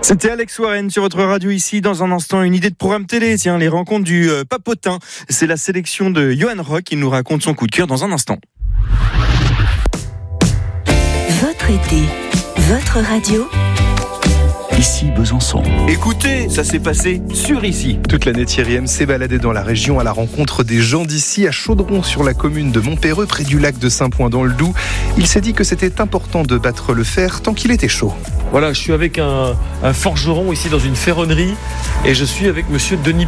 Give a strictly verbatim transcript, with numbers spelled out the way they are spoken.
C'était Alex Warren sur votre radio ici. Dans un instant, une idée de programme télé. Tiens, les rencontres du euh, Papotin. C'est la sélection de Johan Rock. Il nous raconte son coup de cœur dans un instant. Votre été, votre radio. Ici Besançon. Écoutez, ça s'est passé sur ici. Toute l'année, Thierry M s'est baladé dans la région à la rencontre des gens d'ici, à Chaudron, sur la commune de Montpéreux, près du lac de Saint-Point dans le Doubs. Il s'est dit que c'était important de battre le fer tant qu'il était chaud. Voilà, je suis avec un, un forgeron ici dans une ferronnerie et je suis avec monsieur Denis